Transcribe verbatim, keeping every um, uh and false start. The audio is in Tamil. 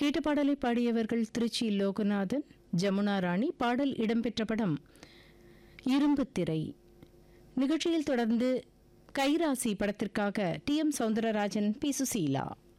கேட்ட பாடலை பாடியவர்கள் திருச்சி லோகநாதன், ஜமுனா ராணி. பாடல் இடம்பெற்ற படம் இரும்பு திரை. நிகழ்ச்சியில் தொடர்ந்து கைராசி படத்திற்காக D M Soundararajan, B Susheela.